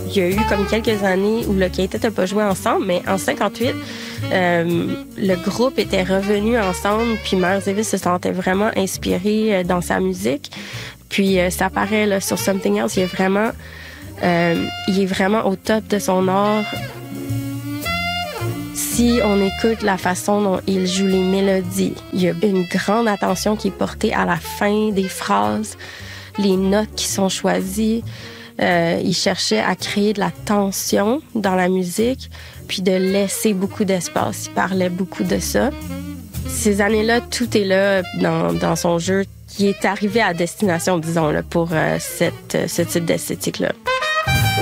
Il y a eu comme quelques années où le quintet n'a pas joué ensemble, mais en 58, le groupe était revenu ensemble, puis Miles Davis se sentait vraiment inspiré dans sa musique. Puis ça paraît là, sur Something Else, il est vraiment au top de son art. Si on écoute la façon dont il joue les mélodies, il y a une grande attention qui est portée à la fin des phrases, les notes qui sont choisies. Il cherchait à créer de la tension dans la musique, puis de laisser beaucoup d'espace. Il parlait beaucoup de ça. Ces années-là, tout est là dans son jeu, qui est arrivé à destination, disons, là, pour ce type d'esthétique-là.